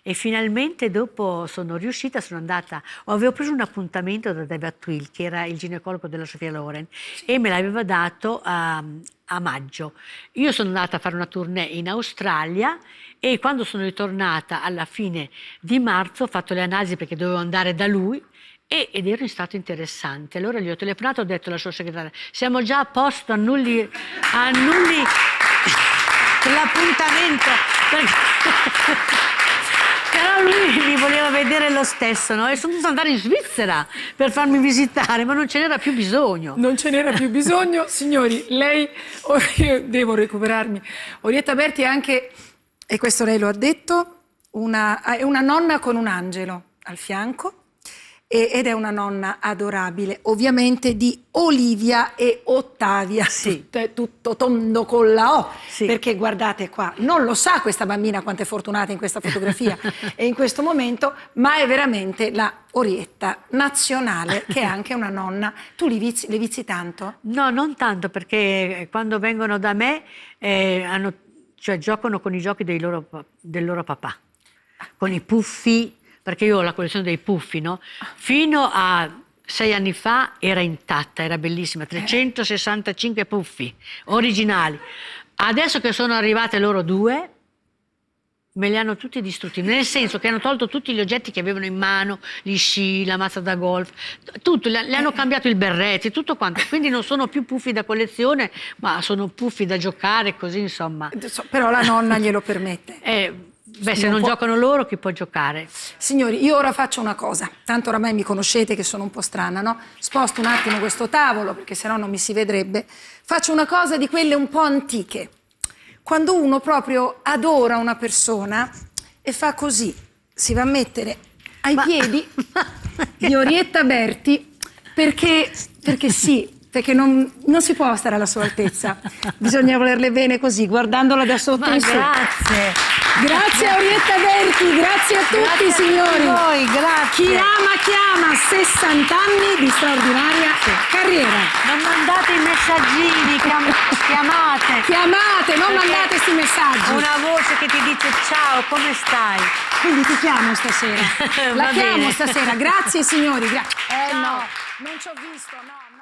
E finalmente dopo sono riuscita, avevo preso un appuntamento da David Twill, che era il ginecologo della Sofia Loren, e me l'aveva dato a maggio. Io sono andata a fare una tournée in Australia e quando sono ritornata alla fine di marzo ho fatto le analisi perché dovevo andare da lui ed ero in stato interessante. Allora gli ho telefonato e ho detto alla sua segretaria: siamo già a posto, annulli l'appuntamento. Però lui mi voleva vedere lo stesso, no? E sono dovuta andare in Svizzera per farmi visitare, ma non ce n'era più bisogno. Non ce n'era più bisogno. Signori, lei, io devo recuperarmi. Orietta Berti è anche, e questo lei lo ha detto, è una nonna con un angelo al fianco. Ed è una nonna adorabile, ovviamente di Olivia e Ottavia, sì. tutto tondo con la O, sì. Perché guardate qua, non lo sa questa bambina quanto è fortunata in questa fotografia e in questo momento, ma è veramente la Orietta nazionale, che è anche una nonna. Tu le vizi tanto? No, non tanto, perché quando vengono da me giocano con i giochi del loro papà, con i puffi, perché io ho la collezione dei puffi, no? Fino a 6 anni fa era intatta, era bellissima, 365 puffi originali. Adesso che sono arrivate loro due, me li hanno tutti distrutti, nel senso che hanno tolto tutti gli oggetti che avevano in mano, gli sci, la mazza da golf, tutto, le hanno cambiato il berretto, tutto quanto, quindi non sono più puffi da collezione, ma sono puffi da giocare, così insomma. Però la nonna glielo permette. Beh, se non giocano loro, chi può giocare? Signori, io ora faccio una cosa, tanto oramai mi conoscete che sono un po' strana, no? Sposto un attimo questo tavolo, perché sennò non mi si vedrebbe. Faccio una cosa di quelle un po' antiche. Quando uno proprio adora una persona e fa così, si va a mettere ai piedi di Orietta Berti, perché sì, perché non si può stare alla sua altezza, bisogna volerle bene così, guardandola da sotto in su. Grazie! Grazie a Orietta Berti, grazie a tutti, grazie signori. A voi, grazie. Chi ama chiama, 60 anni di straordinaria carriera. Non mandate i messaggini, chiamate. Chiamate, non mandate questi messaggi. Una voce che ti dice ciao, come stai? Quindi ti chiamo stasera. La chiamo stasera. Grazie signori. Ciao. No, non ci ho visto, no.